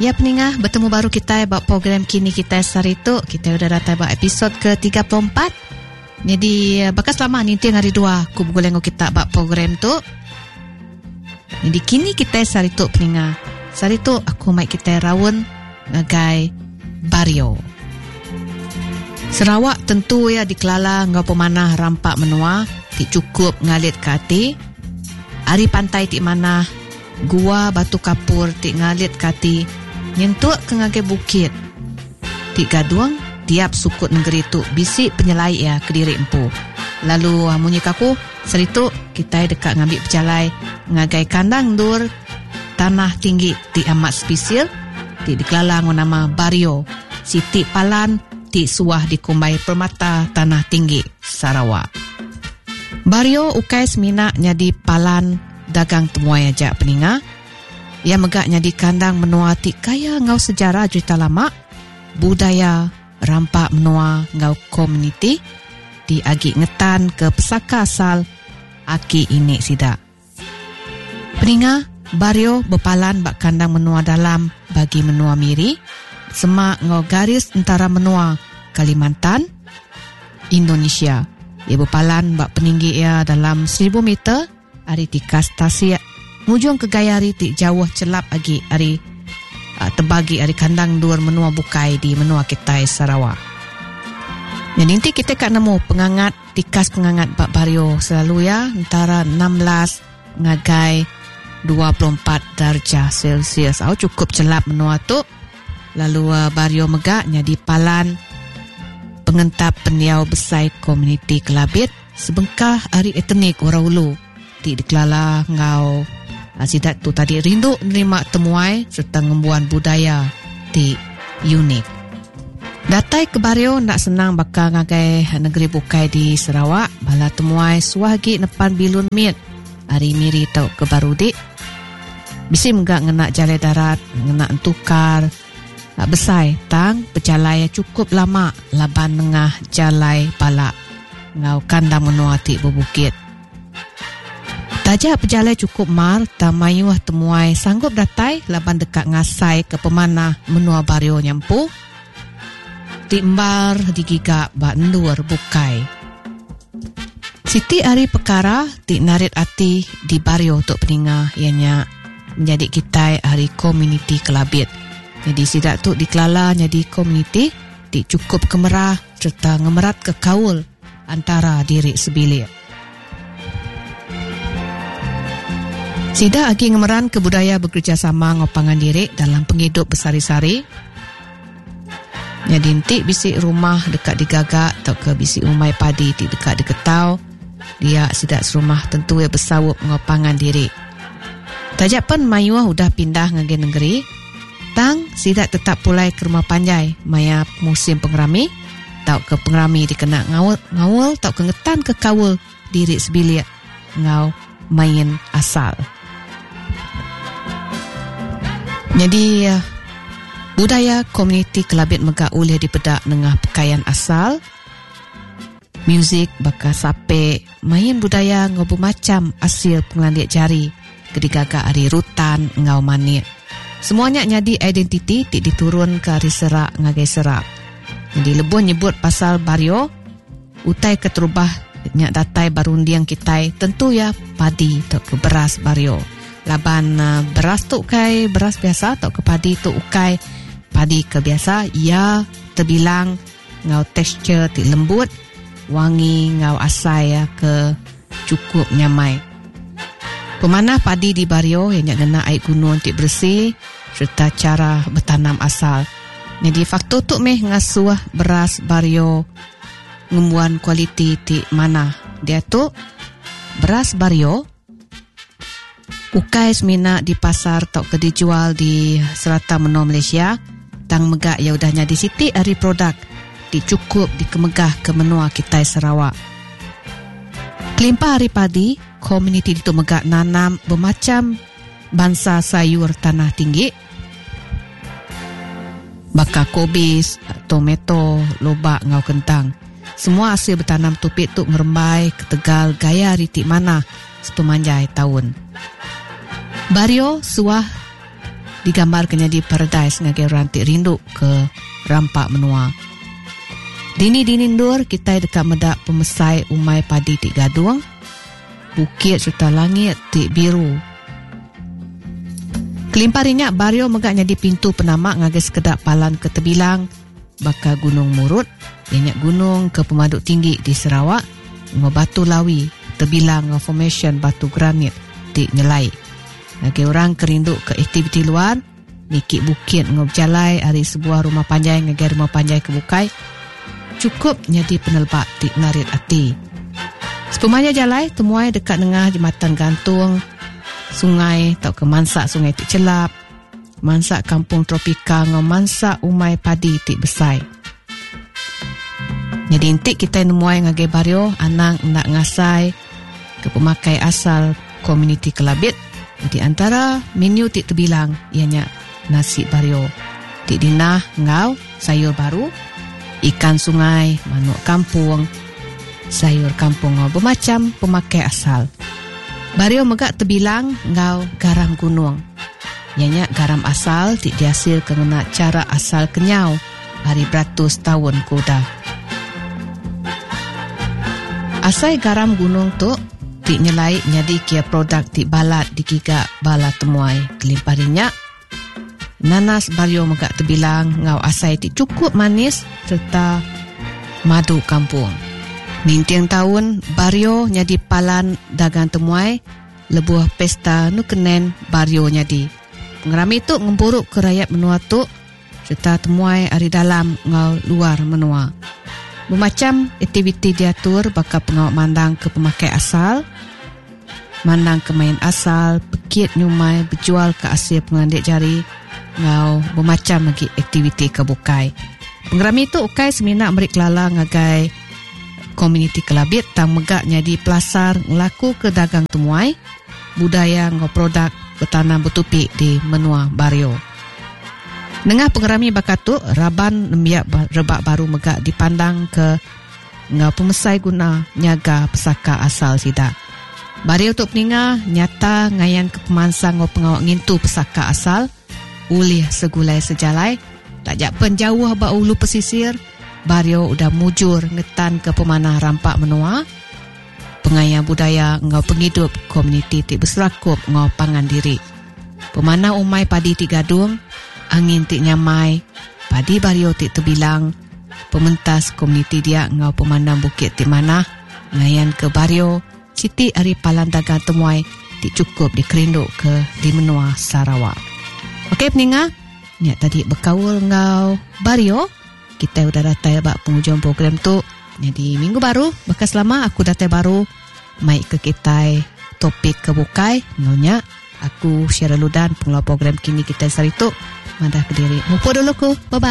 Ya peningah, bertemu baru kita buat program Kini Kita Sarituk. Kita sudah datang buat episod ke-34. Jadi bakas lama ni tiang hari 2 aku bergoleng kita buat program tu. Jadi Kini Kita Sarituk peningah. Sarituk aku mai kita rawon ngagai Bario. Sarawak tentu ya dikelala ngau pemanah rampak menua, ti cukup ngalit ke hati. Ari pantai ti mana gua batu kapur ti ngalit ke hati. Nyentuk ke ngagai bukit. Ti gaduang tiap sukut negeri tu bisik penyelai ya ke diri empu. Lalu munyik aku serituk kita dekat ngambil pejalai ngagai kandang dur tanah tinggi ti amat spesial ti dikelalang nama Bario. Siti Palan ti suah di Kumbai Permata Tanah Tinggi Sarawak. Bario ukai semina nyadi palan dagang temuai aja peninga. Ia megaknya di kandang menua ti kaya ngau sejarah cerita lama, budaya rampak menua ngau komuniti di agi ngetan ke pesaka asal aki ini sida. Peninga Bario berpalan bak kandang menua dalam bagi menua miri, semak ngau garis antara menua Kalimantan, Indonesia. Ia berpalan bak peninggi ia dalam 1000 meter, ari tikas tasik mujung ke gayari ti jauh celap agi ari terbagi ari kandang dur menua bukai di menua kita Sarawak. Dan nanti kita kat nemu pengangat tikas pengangat bak Bario selalu ya antara 16 ngagai 24 darjah Celsius. Cukup celap menua tu. Lalu Bario megaknya di palan pengentap pendiau besai komuniti Kelabit sebengkah ari etnik Warawulu ti dikelala ngau sidat tu tadi rindu menerima temuai serta ngembuan budaya ti unik. Datai ke Bario nak senang bakal ngagai negeri bukai di Sarawak bala temuai suahgi nepan bilun mit hari miri tau ke Barudik. Bisi menggak ngenak jalai darat, ngenak entukar besai tang pejalai cukup lama laban nengah jalai palak ngau kandang menua ti berbukit. Tajak pejalai cukup mar tamayuh temuai sanggup datai laban dekat ngasai ke pemanah menua Bario nyampu timbar digigak bak ndur bukai. Siti hari perkara ti narit ati di Bario tok peninga ianya menjadi kita hari komuniti Kelabit. Jadi sidak tu dikelala jadi komuniti ti cukup kemerah serta ngemerat ke kaul antara diri sebilik. Sida agi ngemeran ke budaya bekerjasama ngopangan diri dalam penghidup bersari-sari. Jadi intik bisik rumah dekat digagak atau ke bisik umai padi ti dekat diketau. Dia sidak serumah tentu ya bersawup ngopangan diri. Tajak pun mayuah udah pindah ngagi negeri. Tang sidak tetap pulai ke rumah panjai maya musim pengerami. Tau ke pengerami dikena ngawul tau ke ngetan ke kawul diri sebilik ngau main asal. Jadi budaya komuniti Kelabit megak ulih dipedak nengah pakaian asal, muzik bakal sape, main budaya ngau macam asil pengelandik jari, kedigagak ari rutan ngau manik. Semuanya nyadi identiti ti diturun ke ari serak ngagai serak. Jadi lebih nyebut pasal Bario, utai keterubah nyak datai barundiang kitai tentu ya padi atau ke beras Bario. Laban beras tu ukai beras biasa atau ke padi tu ukai padi ke biasa ia terbilang ngau tekstur ti lembut, wangi ngau asai ya ke cukup nyamai. Pemanah padi di Bario yang kena air gunung ti bersih serta cara bertanam asal. Jadi faktor tu meh ngasuh beras Bario ngembuan kualiti ti mana. Dia tu beras Bario ukai semina di pasar tok ke dijual di serata menua Malaysia. Tang megak ya udahnya di siti hari produk dicukup dikemegah ke menua kita Sarawak. Kelimpah hari padi komuniti itu megak nanam bermacam bangsa sayur tanah tinggi. Baka kobis, tomato, lobak ngau kentang. Semua hasil bertanam tupik tu ngerembai ke Tegal gaya ritik mana sepemanjai tahun. Bario suah digambar kenya di paradise ngagai orang tik rindu ke rampak menua. Dini nindur kita dekat medak pemesai umai padi tik Gaduang, bukit serta langit tik biru. Kelimpar inyak Bario megaknya di pintu penamak ngagai sekedap palan ke Tebilang, bakal Gunung Murut, inyak gunung ke pemaduk tinggi di Sarawak, Batu Lawi, Tebilang formation batu granit di Nyelai. Lagi orang kerindu ke aktiviti luar, nikik bukit ngob jalai hari sebuah rumah panjai ngagai rumah panjai ke Bukai, cukup jadi penelbak di narit hati. Sepemanya jalai temuai dekat tengah jembatan gantung, sungai tau ke mansak sungai Tik Celap, mansak kampung tropika ngau mansak umai padi Tik Besai. Jadi intik kita nemuai ngagai Bario anang nak ngasai ke pemakai asal komuniti Kelabit. Di antara menu Tik Tebilang ianya nasi Bario, Tik Dinah ngau sayur baru, ikan sungai, manuk kampung, sayur kampung ngau bermacam pemakai asal. Bario megak Tebilang ngau garam gunung. Ianya garam asal Tik dihasil kena cara asal kenyau hari beratus tahun kuda. Asai garam gunung tu Tik Nyelai nyadi kia produk Tik balat di kiga bala temuai. Kelimparinya nanas Bario megak Tebilang ngau asai Tik cukup manis serta madu kampung. Nintiang tahun Bario nyadi palan dagang temuai lebuah pesta nukenen Bario nyadi. Pengerami tu ngemburuk ke rakyat menua tu serta temuai hari dalam ngau luar menua. Bermacam aktiviti diatur bakal pengawak mandang ke pemakai asal, mandang ke main asal, pekit nyumai, berjual ke asia pengandik jari, ngau bermacam lagi aktiviti ke Bukai. Pengerami itu ukai seminak merik lala ngagai komuniti Kelabit tang megaknya di pelasar ngelaku ke dagang temuai, budaya ngau produk bertanam bertupik di menua Bario. Nengah pengerami bakatu, raban nembiak rebak baru megak dipandang ke ngau pemesai guna nyaga pesaka asal sida. Bario untuk peningah nyata ngayan ke pemansang ngau pengawak ngintu pesaka asal, ulih segulai sejalai, tak jak penjauh ba ulu pesisir, Bario udah mujur ngetan ke pemanah rampak menua, pengayang budaya ngau penghidup komuniti Tik Berserakup ngau pangan diri. Pemanah umai padi Tik Gadung, angin Tik Nyamai, padi Bario Tik Tebilang, pementas komuniti dia ngau pemandang bukit Tik Manah, ngayan ke Bario, Siti Ari Palan dagang temuai Tik cukup dikerinduk ke di menua Sarawak. Okey peninga, ni tadi berkaul ngau Bario, kita udah datang bak penghujung program tu. Jadi minggu baru, bekas lama aku datang baru, mai ke kita topik ke Bukai, ngaunya aku Syara Ludan pengelola program kini kita sarituk. Mandah ke diri. Mumpul dulu ku. Bye-bye.